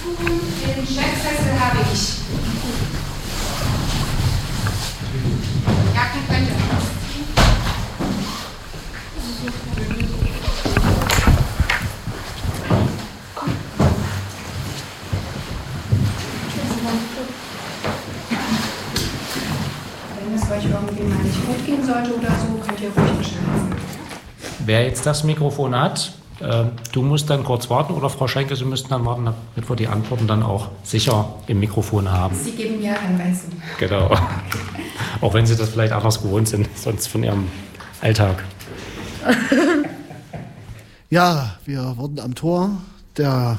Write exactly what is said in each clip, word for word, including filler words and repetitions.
Den Chefsessel habe ich. Jacken könnt ihr ausziehen. Wenn es euch irgendwie mal nicht gut gehen sollte oder so, könnt ihr ruhig Bescheid sagen. Wer jetzt das Mikrofon hat, äh, du musst dann kurz warten oder Frau Schenke, Sie müssten dann warten, damit wir die Antworten dann auch sicher im Mikrofon haben. Sie geben mir Anweisungen. Genau. Auch wenn Sie das vielleicht anders gewohnt sind, sonst von Ihrem Alltag. Ja, wir wurden am Tor der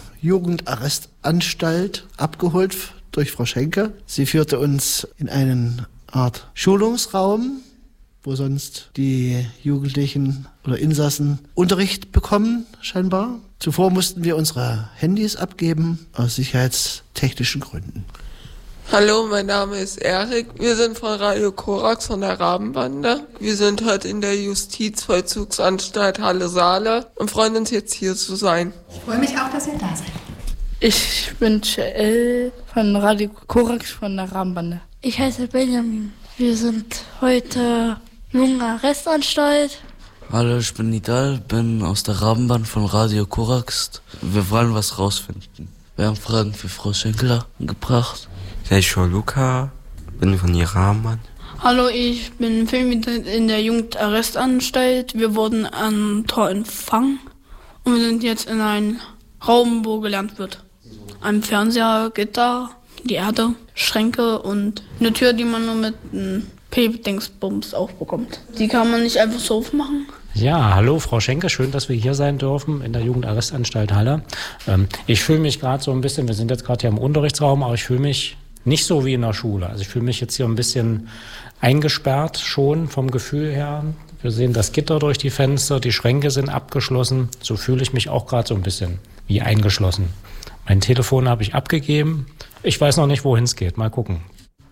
Jugendarrestanstalt abgeholt durch Frau Schenke. Sie führte uns in eine Art Schulungsraum, wo sonst die Jugendlichen oder Insassen Unterricht bekommen, scheinbar. Zuvor mussten wir unsere Handys abgeben, aus sicherheitstechnischen Gründen. Hallo, mein Name ist Erik. Wir sind von Radio Korax von der Rabenbande. Wir sind heute in der Justizvollzugsanstalt Halle-Saale und freuen uns jetzt hier zu sein. Ich freue mich auch, dass ihr da seid. Ich bin Joel von Radio Korax von der Rabenbande. Ich heiße Benjamin. Wir sind heute Jugendarrestanstalt. Hallo, ich bin Nidal, bin aus der Rabenbande von Radio Korax. Wir wollen was rausfinden. Wir haben Fragen für Frau Schenkler gebracht. Ich bin Luca, bin von der Rabenbande. Hallo, ich bin Film in der Jugendarrestanstalt. Wir wurden am Tor empfangen und wir sind jetzt in einem Raum, wo gelernt wird. Ein Fernseher, Gitter, die Erde, Schränke und eine Tür, die man nur mit einem P-Dingsbums aufbekommt. Die kann man nicht einfach so aufmachen. Ja, hallo Frau Schenke, schön, dass wir hier sein dürfen in der Jugendarrestanstalt Halle. Ähm, ich fühle mich gerade so ein bisschen, wir sind jetzt gerade hier im Unterrichtsraum, aber ich fühle mich nicht so wie in der Schule. Also ich fühle mich jetzt hier ein bisschen eingesperrt schon vom Gefühl her. Wir sehen das Gitter durch die Fenster, die Schränke sind abgeschlossen. So fühle ich mich auch gerade so ein bisschen wie eingeschlossen. Mein Telefon habe ich abgegeben. Ich weiß noch nicht, wohin es geht. Mal gucken.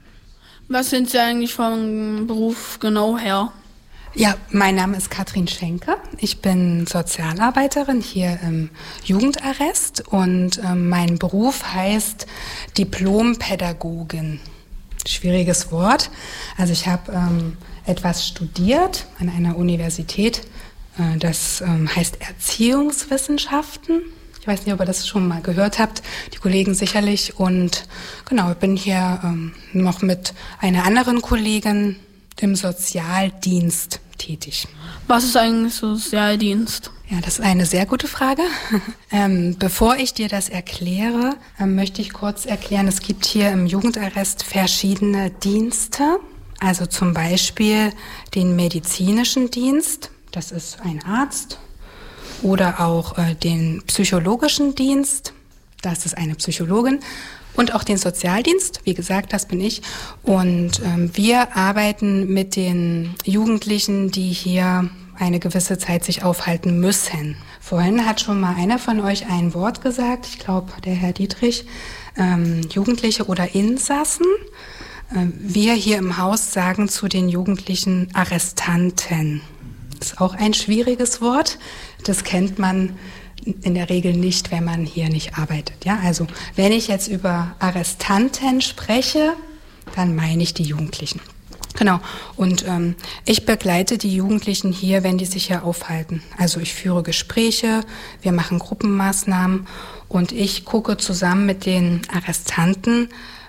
Was sind Sie eigentlich vom Beruf genau her? Ja, mein Name ist Katrin Schenke. Ich bin Sozialarbeiterin hier im Jugendarrest und äh, mein Beruf heißt Diplompädagogin. Schwieriges Wort. Also ich habe ähm, etwas studiert an einer Universität, äh, das ähm, heißt Erziehungswissenschaften. Ich weiß nicht, ob ihr das schon mal gehört habt, die Kollegen sicherlich. Und genau, ich bin hier ähm, noch mit einer anderen Kollegin im Sozialdienst tätig. Was ist eigentlich Sozialdienst? Ja, das ist eine sehr gute Frage. ähm, bevor ich dir das erkläre, ähm, möchte ich kurz erklären, es gibt hier im Jugendarrest verschiedene Dienste. Also zum Beispiel den medizinischen Dienst, das ist ein Arzt. Oder auch äh, den psychologischen Dienst, das ist eine Psychologin. Und auch den Sozialdienst, wie gesagt, das bin ich. Und ähm, wir arbeiten mit den Jugendlichen, die hier eine gewisse Zeit sich aufhalten müssen. Vorhin hat schon mal einer von euch ein Wort gesagt, ich glaube der Herr Dietrich, ähm, Jugendliche oder Insassen. Ähm, wir hier im Haus sagen zu den Jugendlichen Arrestanten. Das ist auch ein schwieriges Wort, das kennt man in der Regel nicht, wenn man hier nicht arbeitet. Ja, also wenn ich jetzt über Arrestanten spreche, dann meine ich die Jugendlichen. Genau. Und ähm, ich begleite die Jugendlichen hier, wenn die sich hier aufhalten. Also ich führe Gespräche, wir machen Gruppenmaßnahmen und ich gucke zusammen mit den Arrestanten,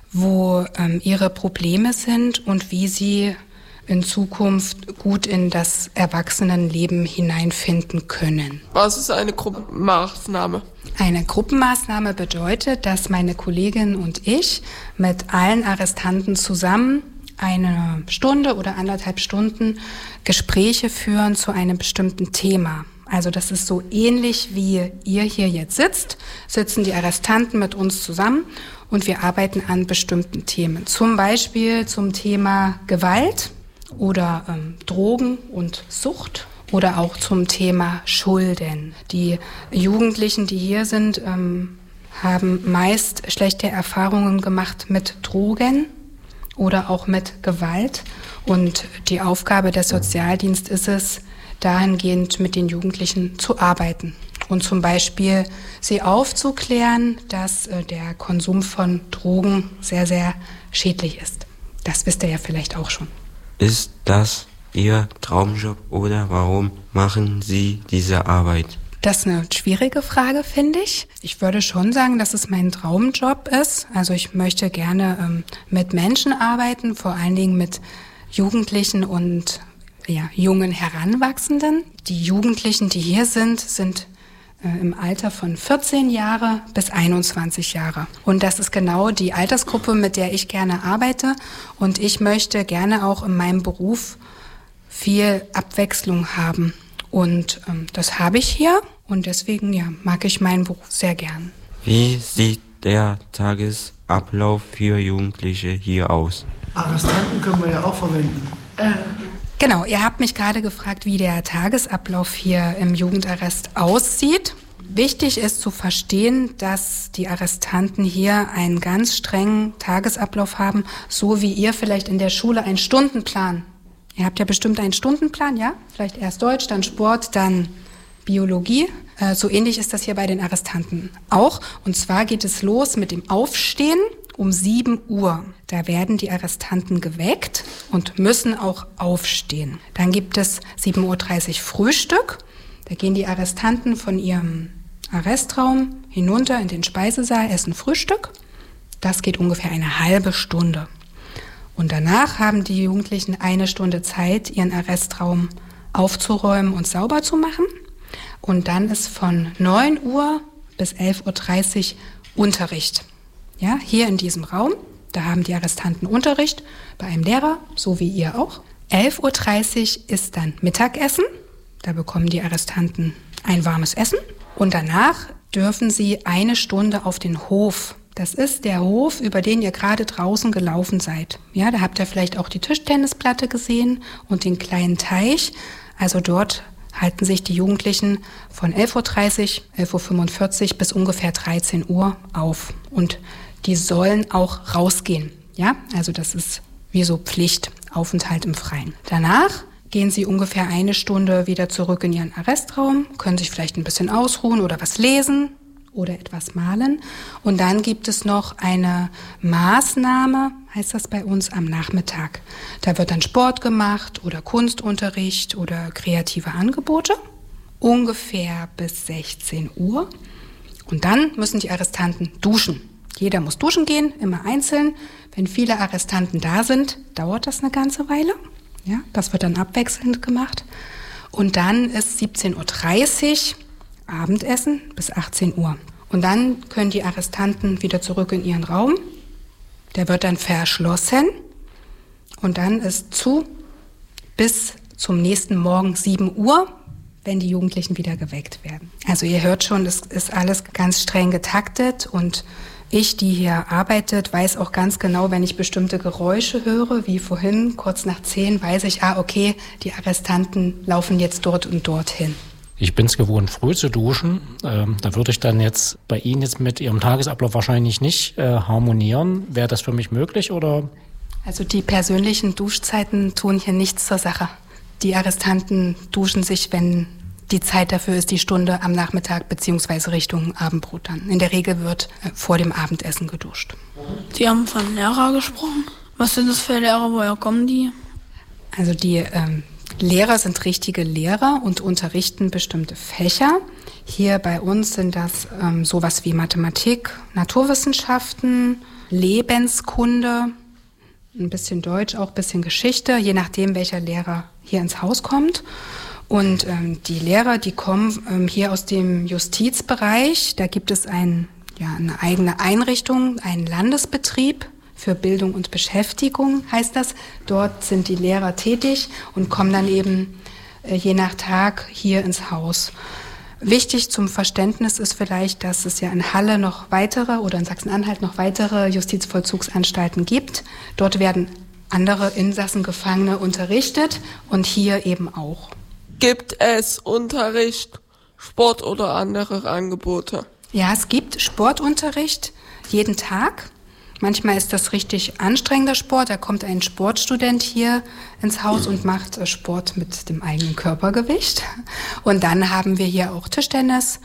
wo ähm, ihre Probleme sind und wie sie in Zukunft gut in das Erwachsenenleben hineinfinden können. Was ist eine Gruppenmaßnahme? Eine Gruppenmaßnahme bedeutet, dass meine Kollegin und ich mit allen Arrestanten zusammen eine Stunde oder anderthalb Stunden Gespräche führen zu einem bestimmten Thema. Also das ist so ähnlich wie ihr hier jetzt sitzt, sitzen die Arrestanten mit uns zusammen und wir arbeiten an bestimmten Themen. Zum Beispiel zum Thema Gewalt oder ähm, Drogen und Sucht oder auch zum Thema Schulden. Die Jugendlichen, die hier sind, ähm, haben meist schlechte Erfahrungen gemacht mit Drogen oder auch mit Gewalt. Und die Aufgabe des Sozialdienstes ist es, dahingehend mit den Jugendlichen zu arbeiten Und zum Beispiel sie aufzuklären, dass äh, der Konsum von Drogen sehr, sehr schädlich ist. Das wisst ihr ja vielleicht auch schon. Ist das Ihr Traumjob oder warum machen Sie diese Arbeit? Das ist eine schwierige Frage, finde ich. Ich würde schon sagen, dass es mein Traumjob ist. Also ich möchte gerne ähm, mit Menschen arbeiten, vor allen Dingen mit Jugendlichen und ja, jungen Heranwachsenden. Die Jugendlichen, die hier sind, sind äh, im Alter von vierzehn Jahre bis einundzwanzig Jahre. Und das ist genau die Altersgruppe, mit der ich gerne arbeite. Und ich möchte gerne auch in meinem Beruf viel Abwechslung haben. Und ähm, das habe ich hier und deswegen ja, mag ich meinen Beruf sehr gern. Wie sieht der Tagesablauf für Jugendliche hier aus? Arrestanten können wir ja auch verwenden. Äh. Genau, ihr habt mich gerade gefragt, wie der Tagesablauf hier im Jugendarrest aussieht. Wichtig ist zu verstehen, dass die Arrestanten hier einen ganz strengen Tagesablauf haben, so wie ihr vielleicht in der Schule einen Stundenplan. Ihr habt ja bestimmt einen Stundenplan, ja? Vielleicht erst Deutsch, dann Sport, dann Biologie. Äh, so ähnlich ist das hier bei den Arrestanten auch. Und zwar geht es los mit dem Aufstehen um sieben Uhr. Da werden die Arrestanten geweckt und müssen auch aufstehen. Dann gibt es sieben Uhr dreißig Frühstück. Da gehen die Arrestanten von ihrem Arrestraum hinunter in den Speisesaal, essen Frühstück. Das geht ungefähr eine halbe Stunde. Und danach haben die Jugendlichen eine Stunde Zeit, ihren Arrestraum aufzuräumen und sauber zu machen. Und dann ist von neun Uhr bis elf Uhr dreißig Unterricht. Ja, hier in diesem Raum, da haben die Arrestanten Unterricht bei einem Lehrer, so wie ihr auch. elf Uhr dreißig ist dann Mittagessen. Da bekommen die Arrestanten ein warmes Essen. Und danach dürfen sie eine Stunde auf den Hof. Das ist der Hof, über den ihr gerade draußen gelaufen seid. Ja, da habt ihr vielleicht auch die Tischtennisplatte gesehen und den kleinen Teich. Also dort halten sich die Jugendlichen von elf Uhr dreißig, elf Uhr fünfundvierzig bis ungefähr dreizehn Uhr auf. Und die sollen auch rausgehen. Ja, also das ist wie so Pflicht, Aufenthalt im Freien. Danach gehen sie ungefähr eine Stunde wieder zurück in ihren Arrestraum, können sich vielleicht ein bisschen ausruhen oder was lesen oder etwas malen. Und dann gibt es noch eine Maßnahme, heißt das bei uns, am Nachmittag. Da wird dann Sport gemacht oder Kunstunterricht oder kreative Angebote, ungefähr bis sechzehn Uhr. Und dann müssen die Arrestanten duschen. Jeder muss duschen gehen, immer einzeln. Wenn viele Arrestanten da sind, dauert das eine ganze Weile. Ja, das wird dann abwechselnd gemacht. Und dann ist siebzehn Uhr dreißig Abendessen bis achtzehn Uhr. Und dann können die Arrestanten wieder zurück in ihren Raum. Der wird dann verschlossen. Und dann ist zu bis zum nächsten Morgen sieben Uhr, wenn die Jugendlichen wieder geweckt werden. Also ihr hört schon, es ist alles ganz streng getaktet. Und ich, die hier arbeitet, weiß auch ganz genau, wenn ich bestimmte Geräusche höre, wie vorhin, kurz nach zehn, weiß ich, ah, okay, die Arrestanten laufen jetzt dort und dorthin. Ich bin es gewohnt, früh zu duschen. Ähm, da würde ich dann jetzt bei Ihnen jetzt mit Ihrem Tagesablauf wahrscheinlich nicht äh, harmonieren. Wäre das für mich möglich oder? Also die persönlichen Duschzeiten tun hier nichts zur Sache. Die Arrestanten duschen sich, wenn die Zeit dafür ist, die Stunde am Nachmittag beziehungsweise Richtung Abendbrot dann. In der Regel wird äh, vor dem Abendessen geduscht. Sie haben von Lehrer gesprochen. Was sind das für Lehrer? Woher kommen die? Also die ähm, Lehrer sind richtige Lehrer und unterrichten bestimmte Fächer. Hier bei uns sind das ähm, sowas wie Mathematik, Naturwissenschaften, Lebenskunde, ein bisschen Deutsch, auch ein bisschen Geschichte, je nachdem, welcher Lehrer hier ins Haus kommt. Und ähm, die Lehrer, die kommen ähm, hier aus dem Justizbereich. Da gibt es ein, ja, eine eigene Einrichtung, einen Landesbetrieb für Bildung und Beschäftigung heißt das. Dort sind die Lehrer tätig und kommen dann eben äh, je nach Tag hier ins Haus. Wichtig zum Verständnis ist vielleicht, dass es ja in Halle noch weitere oder in Sachsen-Anhalt noch weitere Justizvollzugsanstalten gibt. Dort werden andere Insassen, Gefangene unterrichtet und hier eben auch. Gibt es Unterricht, Sport oder andere Angebote? Ja, es gibt Sportunterricht jeden Tag. Manchmal ist das richtig anstrengender Sport. Da kommt ein Sportstudent hier ins Haus und macht Sport mit dem eigenen Körpergewicht. Und dann haben wir hier auch Tischtennis.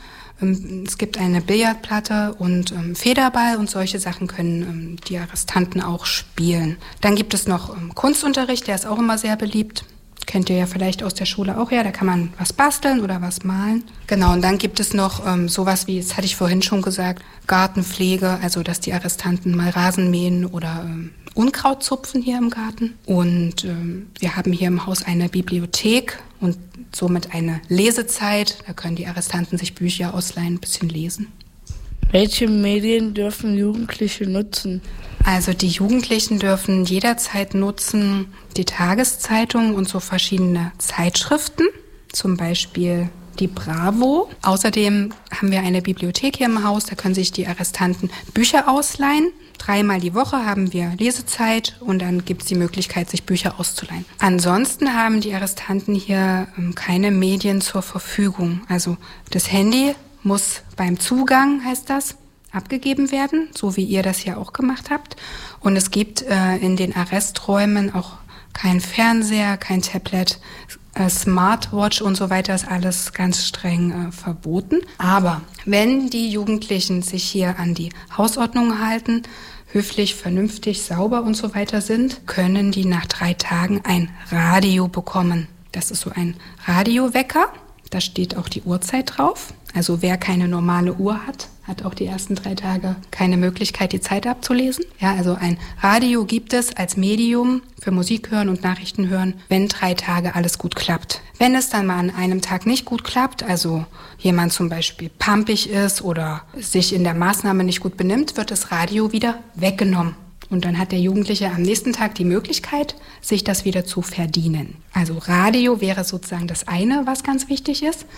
Es gibt eine Billardplatte und Federball und solche Sachen können die Arrestanten auch spielen. Dann gibt es noch Kunstunterricht, der ist auch immer sehr beliebt. Kennt ihr ja vielleicht aus der Schule auch, ja, da kann man was basteln oder was malen. Genau, und dann gibt es noch ähm, sowas wie, das hatte ich vorhin schon gesagt, Gartenpflege, also dass die Arrestanten mal Rasen mähen oder ähm, Unkraut zupfen hier im Garten. Und ähm, wir haben hier im Haus eine Bibliothek und somit eine Lesezeit. Da können die Arrestanten sich Bücher ausleihen, ein bisschen lesen. Welche Medien dürfen Jugendliche nutzen? Also die Jugendlichen dürfen jederzeit nutzen die Tageszeitung und so verschiedene Zeitschriften, zum Beispiel die Bravo. Außerdem haben wir eine Bibliothek hier im Haus, da können sich die Arrestanten Bücher ausleihen. Dreimal die Woche haben wir Lesezeit und dann gibt es die Möglichkeit, sich Bücher auszuleihen. Ansonsten haben die Arrestanten hier keine Medien zur Verfügung. Also das Handy muss beim Zugang, heißt das, abgegeben werden, so wie ihr das ja auch gemacht habt. Und es gibt äh, in den Arresträumen auch kein Fernseher, kein Tablet, äh, Smartwatch und so weiter, ist alles ganz streng äh, verboten. Aber wenn die Jugendlichen sich hier an die Hausordnung halten, höflich, vernünftig, sauber und so weiter sind, können die nach drei Tagen ein Radio bekommen. Das ist so ein Radiowecker, da steht auch die Uhrzeit drauf. Also wer keine normale Uhr hat, hat auch die ersten drei Tage keine Möglichkeit, die Zeit abzulesen. Ja, also ein Radio gibt es als Medium für Musik hören und Nachrichten hören, wenn drei Tage alles gut klappt. Wenn es dann mal an einem Tag nicht gut klappt, also jemand zum Beispiel pampig ist oder sich in der Maßnahme nicht gut benimmt, wird das Radio wieder weggenommen. Und dann hat der Jugendliche am nächsten Tag die Möglichkeit, sich das wieder zu verdienen. Also Radio wäre sozusagen das eine, was ganz wichtig ist.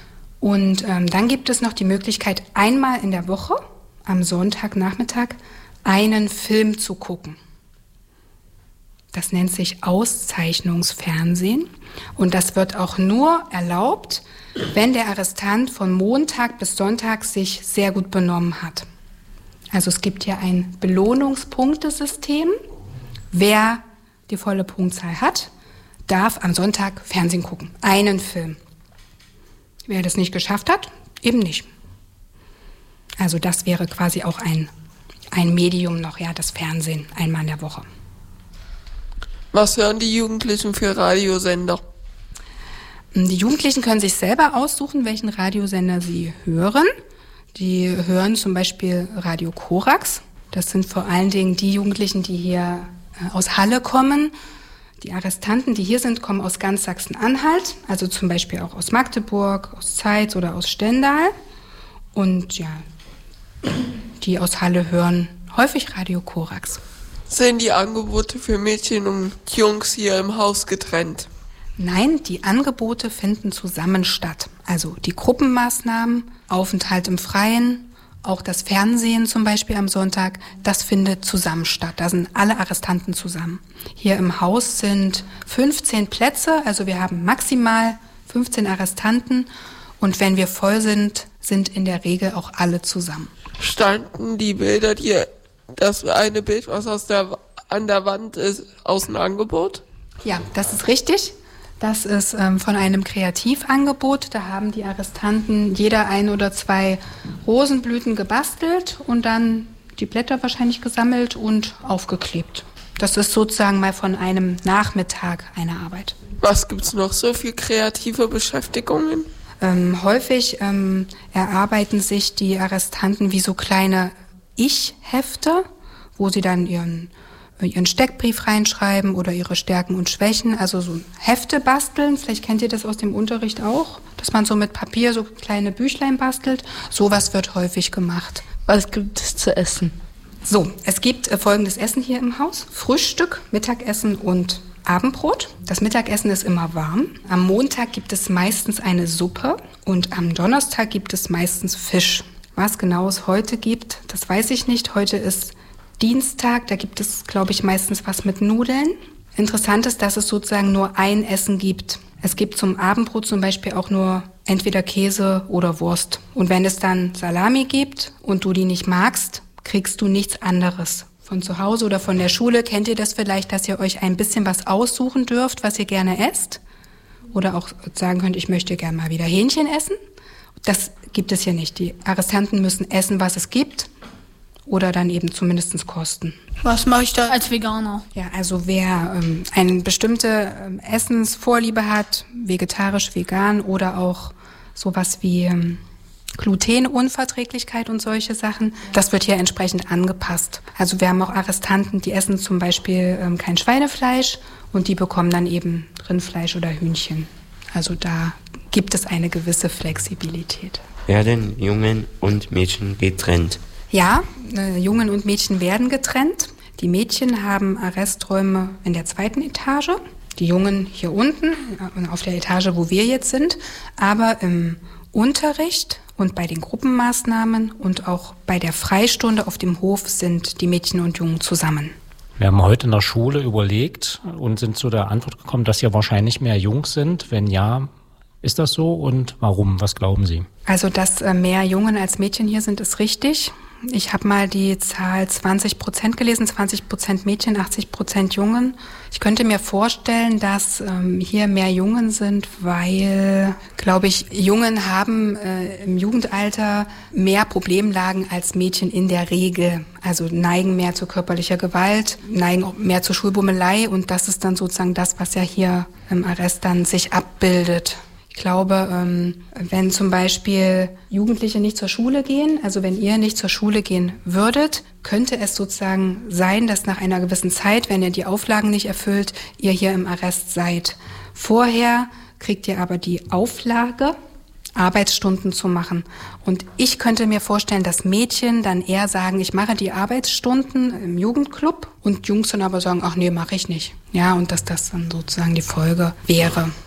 Und ähm, dann gibt es noch die Möglichkeit, einmal in der Woche, am Sonntagnachmittag, einen Film zu gucken. Das nennt sich Auszeichnungsfernsehen. Und das wird auch nur erlaubt, wenn der Arrestant von Montag bis Sonntag sich sehr gut benommen hat. Also es gibt hier ein Belohnungspunktesystem. Wer die volle Punktzahl hat, darf am Sonntag Fernsehen gucken. Einen Film. Wer das nicht geschafft hat, eben nicht. Also das wäre quasi auch ein, ein Medium noch, ja, das Fernsehen, einmal in der Woche. Was hören die Jugendlichen für Radiosender? Die Jugendlichen können sich selber aussuchen, welchen Radiosender sie hören. Die hören zum Beispiel Radio Korax. Das sind vor allen Dingen die Jugendlichen, die hier aus Halle kommen. Die Arrestanten, die hier sind, kommen aus ganz Sachsen-Anhalt, also zum Beispiel auch aus Magdeburg, aus Zeitz oder aus Stendal. Und ja, die aus Halle hören häufig Radio Korax. Sind die Angebote für Mädchen und Jungs hier im Haus getrennt? Nein, die Angebote finden zusammen statt. Also die Gruppenmaßnahmen, Aufenthalt im Freien, auch das Fernsehen zum Beispiel am Sonntag, das findet zusammen statt. Da sind alle Arrestanten zusammen. Hier im Haus sind fünfzehn Plätze, also wir haben maximal fünfzehn Arrestanten. Und wenn wir voll sind, sind in der Regel auch alle zusammen. Standen die Bilder, die, das eine Bild, was aus der, an der Wand ist, aus dem Angebot? Ja, das ist richtig. Das ist ähm, von einem Kreativangebot. Da haben die Arrestanten jeder ein oder zwei Rosenblüten gebastelt und dann die Blätter wahrscheinlich gesammelt und aufgeklebt. Das ist sozusagen mal von einem Nachmittag eine Arbeit. Was gibt's noch so für kreative Beschäftigungen? Ähm, häufig ähm, erarbeiten sich die Arrestanten wie so kleine Ich-Hefte, wo sie dann ihren ihren Steckbrief reinschreiben oder ihre Stärken und Schwächen, also so Hefte basteln. Vielleicht kennt ihr das aus dem Unterricht auch, dass man so mit Papier so kleine Büchlein bastelt. Sowas wird häufig gemacht. Was gibt es zu essen? So, es gibt äh, folgendes Essen hier im Haus. Frühstück, Mittagessen und Abendbrot. Das Mittagessen ist immer warm. Am Montag gibt es meistens eine Suppe und am Donnerstag gibt es meistens Fisch. Was genau es heute gibt, das weiß ich nicht. Heute ist Dienstag, da gibt es, glaube ich, meistens was mit Nudeln. Interessant ist, dass es sozusagen nur ein Essen gibt. Es gibt zum Abendbrot zum Beispiel auch nur entweder Käse oder Wurst. Und wenn es dann Salami gibt und du die nicht magst, kriegst du nichts anderes. von zu Hause oder von der Schule, kennt ihr das vielleicht, dass ihr euch ein bisschen was aussuchen dürft, was ihr gerne esst? Oder auch sagen könnt, ich möchte gerne mal wieder Hähnchen essen? Das gibt es hier nicht. Die Arrestanten müssen essen, was es gibt. Oder dann eben zumindest kosten. Was mache ich da als Veganer? Ja, also wer ähm, eine bestimmte ähm, Essensvorliebe hat, vegetarisch, vegan oder auch sowas wie ähm, Glutenunverträglichkeit und solche Sachen, das wird hier entsprechend angepasst. Also wir haben auch Arrestanten, die essen zum Beispiel ähm, kein Schweinefleisch und die bekommen dann eben Rindfleisch oder Hühnchen. Also da gibt es eine gewisse Flexibilität. Werden Jungen und Mädchen getrennt? Ja, äh, Jungen und Mädchen werden getrennt. Die Mädchen haben Arresträume in der zweiten Etage, die Jungen hier unten, äh, auf der Etage, wo wir jetzt sind. Aber im Unterricht und bei den Gruppenmaßnahmen und auch bei der Freistunde auf dem Hof sind die Mädchen und Jungen zusammen. Wir haben heute in der Schule überlegt und sind zu der Antwort gekommen, dass hier wahrscheinlich mehr Jungs sind. Wenn ja, ist das so und warum? Was glauben Sie? Also, dass äh, mehr Jungen als Mädchen hier sind, ist richtig. Ich habe mal die Zahl zwanzig Prozent gelesen, zwanzig Prozent Mädchen, achtzig Prozent Jungen. Ich könnte mir vorstellen, dass ähm, hier mehr Jungen sind, weil, glaube ich, Jungen haben äh, im Jugendalter mehr Problemlagen als Mädchen in der Regel. Also neigen mehr zu körperlicher Gewalt, neigen auch mehr zur Schulbummelei und das ist dann sozusagen das, was ja hier im Arrest dann sich abbildet. Ich glaube, wenn zum Beispiel Jugendliche nicht zur Schule gehen, also wenn ihr nicht zur Schule gehen würdet, könnte es sozusagen sein, dass nach einer gewissen Zeit, wenn ihr die Auflagen nicht erfüllt, ihr hier im Arrest seid. Vorher kriegt ihr aber die Auflage, Arbeitsstunden zu machen. Und ich könnte mir vorstellen, dass Mädchen dann eher sagen, ich mache die Arbeitsstunden im Jugendclub und Jungs dann aber sagen, ach nee, mache ich nicht. Ja, und dass das dann sozusagen die Folge wäre.